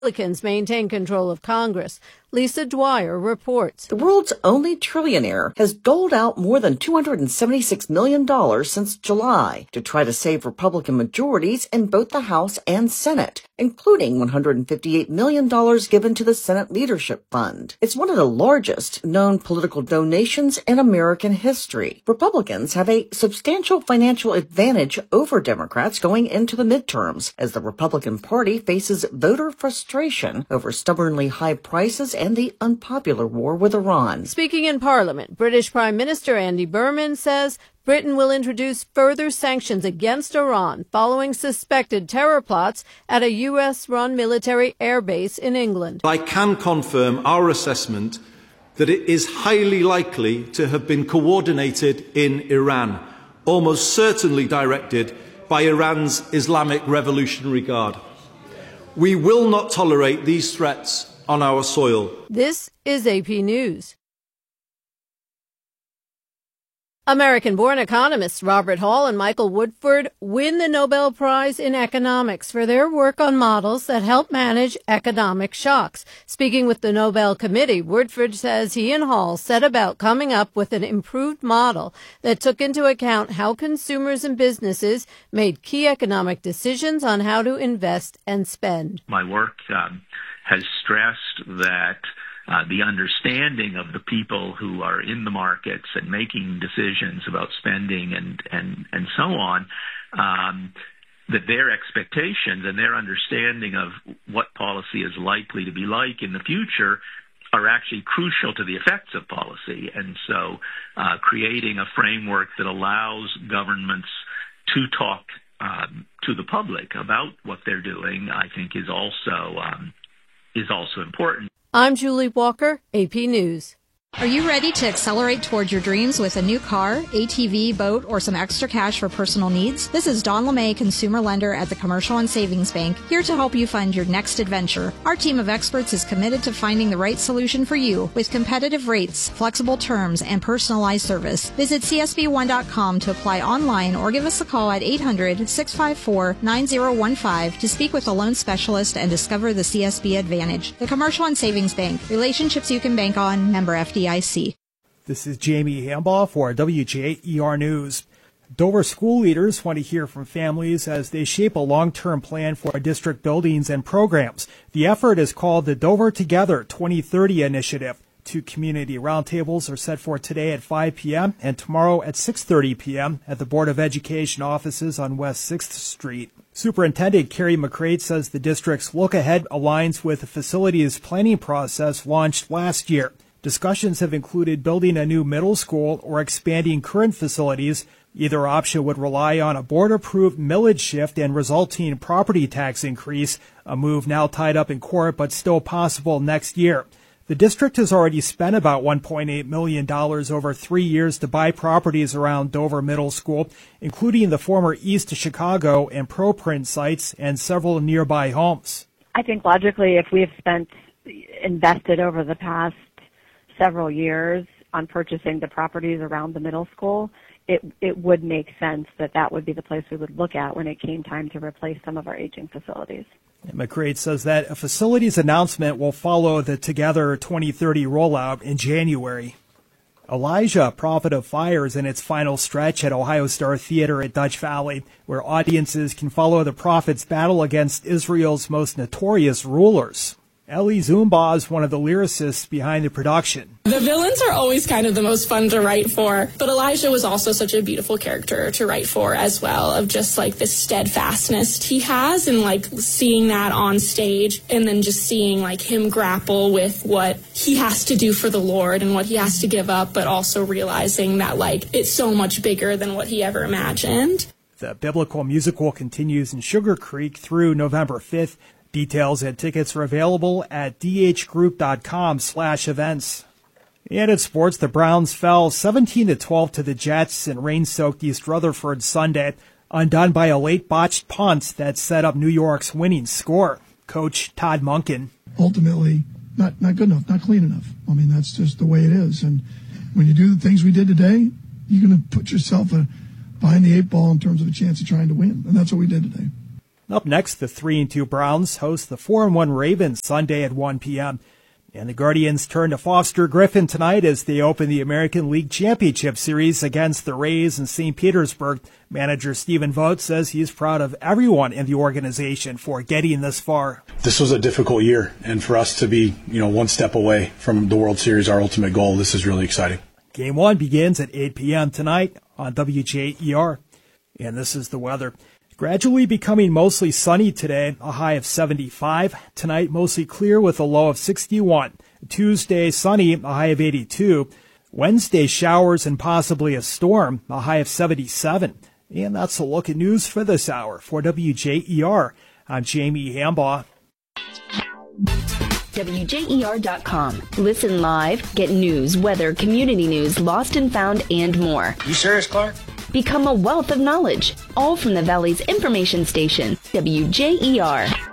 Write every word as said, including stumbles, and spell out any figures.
Republicans maintain control of Congress. Lisa Dwyer reports. The world's only trillionaire has doled out more than two hundred seventy-six million dollars since July to try to save Republican majorities in both the House and Senate, including one hundred fifty-eight million dollars given to the Senate Leadership Fund. It's one of the largest known political donations in American history. Republicans have a substantial financial advantage over Democrats going into the midterms, as the Republican Party faces voter frustration over stubbornly high prices and the unpopular war with Iran. Speaking in Parliament, British Prime Minister Andy Burnham says Britain will introduce further sanctions against Iran following suspected terror plots at a U S-run military airbase in England. I can confirm our assessment that it is highly likely to have been coordinated in Iran, almost certainly directed by Iran's Islamic Revolutionary Guard. We will not tolerate these threats on our soil. This is A P News. American-born economists Robert Hall and Michael Woodford win the Nobel Prize in Economics for their work on models that help manage economic shocks. Speaking with the Nobel Committee, Woodford says he and Hall set about coming up with an improved model that took into account how consumers and businesses made key economic decisions on how to invest and spend. My work um, has stressed that Uh, the understanding of the people who are in the markets and making decisions about spending and, and, and so on, um, that their expectations and their understanding of what policy is likely to be like in the future are actually crucial to the effects of policy. And so uh, creating a framework that allows governments to talk um, to the public about what they're doing, I think is also um, is also important. I'm Julie Walker, A P News. Are you ready to accelerate towards your dreams with a new car, A T V, boat, or some extra cash for personal needs? This is Dawn LeMay, consumer lender at the Commercial and Savings Bank, here to help you find your next adventure. Our team of experts is committed to finding the right solution for you with competitive rates, flexible terms, and personalized service. Visit C S B one dot com to apply online or give us a call at eight hundred, six five four, nine zero one five to speak with a loan specialist and discover the C S B Advantage. The Commercial and Savings Bank. Relationships you can bank on. Member F D I C. This is Jamie Hambaugh for W J E R News. Dover school leaders want to hear from families as they shape a long-term plan for district buildings and programs. The effort is called the Dover Together twenty thirty Initiative. Two community roundtables are set for today at five p.m. and tomorrow at six thirty p.m. at the Board of Education offices on West sixth Street. Superintendent Carrie McCrate says the district's look ahead aligns with the facilities planning process launched last year. Discussions have included building a new middle school or expanding current facilities. Either option would rely on a board-approved millage shift and resulting property tax increase, a move now tied up in court but still possible next year. The district has already spent about one point eight million dollars over three years to buy properties around Dover Middle School, including the former East Chicago and ProPrint sites and several nearby homes. I think logically, if we have spent, invested over the past several years on purchasing the properties around the middle school, it it would make sense that that would be the place we would look at when it came time to replace some of our aging facilities. And McCrate says that a facilities announcement will follow the Together twenty thirty rollout in January. Elijah, Prophet of Fire, is in its final stretch at Ohio Star Theater at Dutch Valley, where audiences can follow the prophet's battle against Israel's most notorious rulers. Ellie Zumba is one of the lyricists behind the production. The villains are always kind of the most fun to write for, but Elijah was also such a beautiful character to write for as well, of just like this steadfastness he has, and like seeing that on stage and then just seeing like him grapple with what he has to do for the Lord and what he has to give up, but also realizing that like it's so much bigger than what he ever imagined. The biblical musical continues in Sugar Creek through November fifth. Details and tickets are available at dhgroup.com slash events. And in sports, the Browns fell seventeen to twelve to the Jets in rain-soaked East Rutherford Sunday, undone by a late botched punt that set up New York's winning score. Coach Todd Monken. Ultimately, not, not good enough, not clean enough. I mean, that's just the way it is. And when you do the things we did today, you're going to put yourself a, behind the eight ball in terms of a chance of trying to win. And that's what we did today. Up next, the three and two Browns host the four and one Ravens Sunday at one p.m. And the Guardians turn to Foster Griffin tonight as they open the American League Championship Series against the Rays in Saint Petersburg. Manager Stephen Vogt says he's proud of everyone in the organization for getting this far. This was a difficult year, and for us to be, you know, one step away from the World Series, our ultimate goal, this is really exciting. Game one begins at eight p.m. tonight on W J E R. And this is the weather. Gradually becoming mostly sunny today, a high of seventy-five. Tonight, mostly clear with a low of sixty-one. Tuesday, sunny, a high of eighty-two. Wednesday, showers and possibly a storm, a high of seventy-seven. And that's a look at news for this hour. For W J E R, I'm Jamie Hambaugh. W J E R dot com. Listen live, get news, weather, community news, lost and found, and more. You serious, Clark? Become a wealth of knowledge, all from the Valley's information station, W J E R.